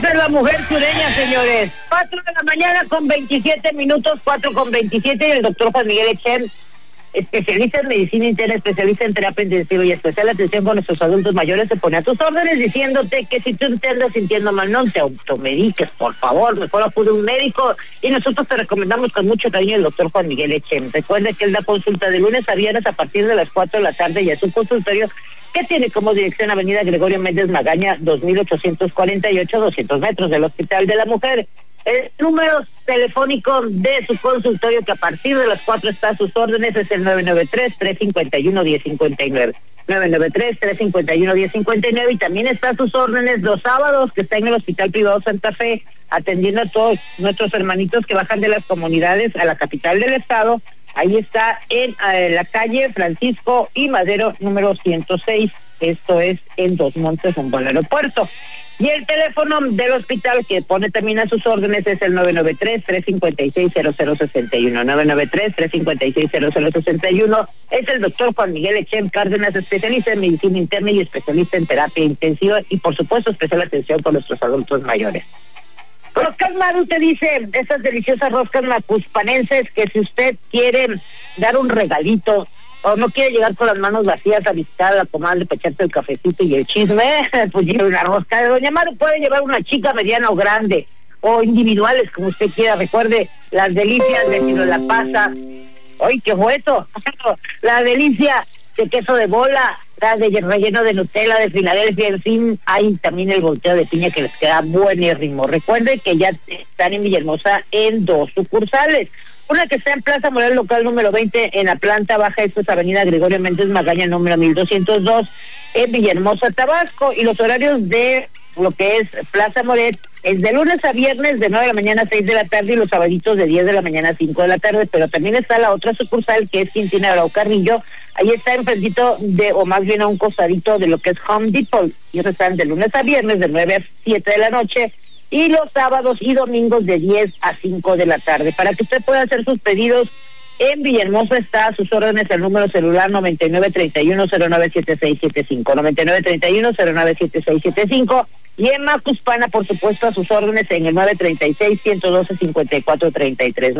Esa es la mujer sureña, señores. 4 de la mañana con 27 minutos, 4 con 27, y el doctor Juan Miguel Echem, especialista en medicina interna, especialista en terapia intensiva y especial atención con nuestros adultos mayores, se pone a tus órdenes diciéndote que si tú te andas sintiendo mal, no te automediques, por favor, mejor acude a un médico, y nosotros te recomendamos con mucho cariño el doctor Juan Miguel Echem. Recuerde que él da consulta de lunes a viernes a partir de las 4 de la tarde, y es un consultorio que tiene como dirección Avenida Gregorio Méndez Magaña, 2848, 200 metros del Hospital de la Mujer. El número telefónico de su consultorio, que a partir de las 4 está a sus órdenes, es el 993-351-1059. 993-351-1059, y también está a sus órdenes los sábados, que está en el Hospital Privado Santa Fe, atendiendo a todos nuestros hermanitos que bajan de las comunidades a la capital del estado. Ahí está en la calle Francisco y Madero, número 106. Esto es en Dos Montes, rumbo al aeropuerto. Y el teléfono del hospital, que pone también a sus órdenes, es el 993-356-0061. 993-356-0061. Es el doctor Juan Miguel Echem Cárdenas, especialista en medicina interna y especialista en terapia intensiva, y por supuesto especial atención con nuestros adultos mayores. Roscas Maru te dice, esas deliciosas roscas macuspanenses, que si usted quiere dar un regalito o no quiere llegar con las manos vacías a visitar a la comadre para echarte el cafecito y el chisme, pues lleve una rosca de Doña Maru. Puede llevar una chica, mediana o grande, o individuales, como usted quiera. Recuerde, las delicias de Sino La Pasa. ¡Ay, qué hueso! La delicia de queso de bola, la de relleno de Nutella, de Filadelfia, en fin, hay también el volteo de piña que les queda buenérrimo. Recuerde que ya están en Villahermosa en 2 sucursales. Una que está en Plaza Morel, local número 20, en la planta baja, esto es Avenida Gregorio Méndez Magaña, número 1202, en Villahermosa, Tabasco. Y los horarios de lo que es Plaza Morel es de lunes a viernes, de 9 de la mañana a 6 de la tarde, y los sabaditos de 10 de la mañana a 5 de la tarde. Pero también está la otra sucursal, que es Quintina Bravo Carrillo. Ahí está enfrentito de, o más bien a un costadito de lo que es Home Depot. Y ellos están de lunes a viernes, de 9 a 7 de la noche, y los sábados y domingos de 10 a 5 de la tarde. Para que usted pueda hacer sus pedidos, en Villahermosa está a sus órdenes el número celular 9931-097675, 9931-097675, y en Macuspana, por supuesto, a sus órdenes en el 936-112-5433,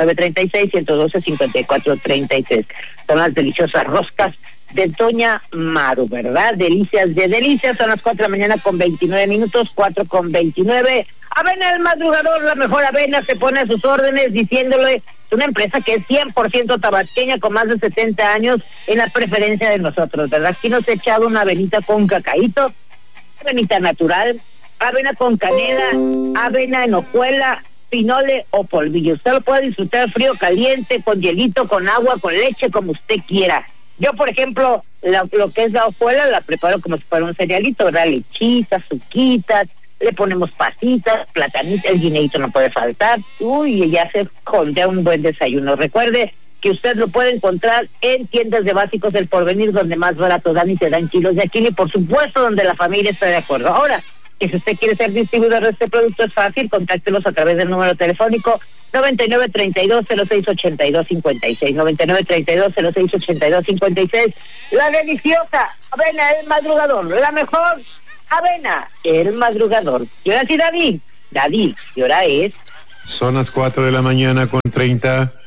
936-112-5433. Son las deliciosas roscas de Doña Maru, ¿verdad? Delicias de delicias. Son las 4 de la mañana con 29 minutos, 4 con 29. Avena El Madrugador, la mejor avena, se pone a sus órdenes diciéndole, es una empresa que es 100% tabasqueña, con más de 70 años, en la preferencia de nosotros, ¿verdad? Aquí nos he echado una avenita con cacaíto, avenita natural, avena con canela, avena en hojuela, pinole o polvillo. Usted lo puede disfrutar frío, caliente, con hielito, con agua, con leche, como usted quiera. Yo, por ejemplo, lo que es la hojuela la preparo como si fuera un cerealito, ¿verdad? Lechitas, suquitas, le ponemos pasitas, platanitas, el guineito no puede faltar. Uy, ya se contea un buen desayuno. Recuerde que usted lo puede encontrar en tiendas de básicos del Porvenir, donde más barato dan y se dan kilos de aquilo, y por supuesto donde la familia está de acuerdo. Ahora, que si usted quiere ser distribuidor de este producto, es fácil, contáctelos a través del número telefónico 9932-068256, 9932-068256. La deliciosa avena El Madrugador, la mejor avena El Madrugador. Y ahora sí, David, y ahora es... Son las 4 de la mañana con 30.